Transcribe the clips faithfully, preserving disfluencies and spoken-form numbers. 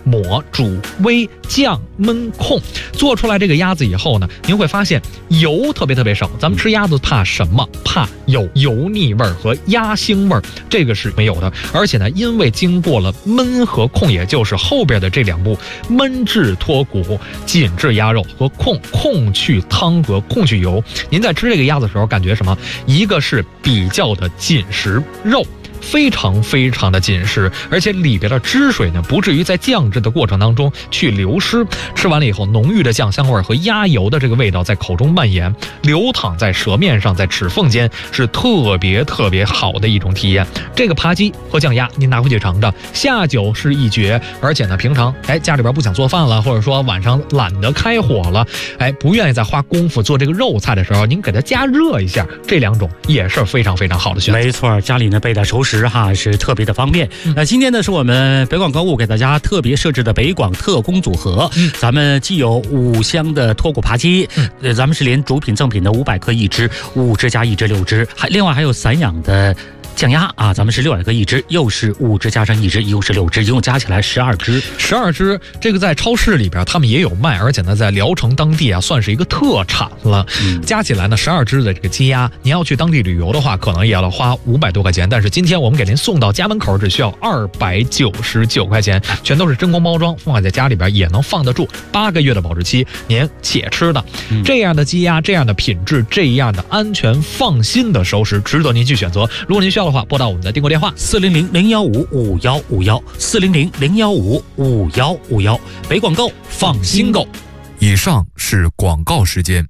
抹、煮、煨、酱、焖、控，做出来这个鸭子以后呢，您会发现油特别特别少。咱们吃鸭子怕什么？怕有油腻味儿和鸭腥味儿，这个是没有的。而且呢，因为经过了焖和控，也就是后边的这两步，焖制脱骨、紧致鸭肉和控控去汤和控去油，您在吃这个鸭子的时候感觉什么？一个是比较的紧实，肉非常非常的紧实，而且里边的汁水呢，不至于在酱制的过程当中去流失。吃完了以后，浓郁的酱香味和鸭油的这个味道在口中蔓延，流淌在舌面上，在齿缝间，是特别特别好的一种体验。这个扒鸡和酱鸭，您拿回去尝尝，下酒是一绝。而且呢，平常哎家里边不想做饭了，或者说晚上懒得开火了，哎不愿意再花功夫做这个肉菜的时候，您给它加热一下，这两种也是非常非常好的选择。 没错，家里呢备点熟食哈是特别的方便。嗯、那今天呢是我们北广购物给大家特别设置的北广特供组合，嗯、咱们既有五香的脱骨扒鸡，嗯、呃，咱们是连主品赠品的五百克一只，五只加一只六只，还另外还有散养的酱鸭啊，咱们是六百克一只，又是五只加上一只，一共是六只，一共加起来十二只。 十二只，这个在超市里边他们也有卖，而且呢，在聊城当地啊，算是一个特产了。嗯、加起来呢，十二只的这个鸡鸭，您要去当地旅游的话，可能也要花五百多块钱。但是今天我们给您送到家门口，只需要二百九十九块钱，全都是真空包装，放在家里边也能放得住，八个月的保质期，您且吃的。嗯、这样的鸡鸭，这样的品质，这样的安全放心的熟食，值得您去选择。如果您需要的话，拨打我们的订购电话四零零零幺五五幺五幺四零零零幺五五幺五幺，北广购放心购。 以上是广告时间。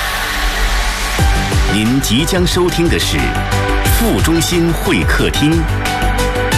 您即将收听的是副中心会客厅。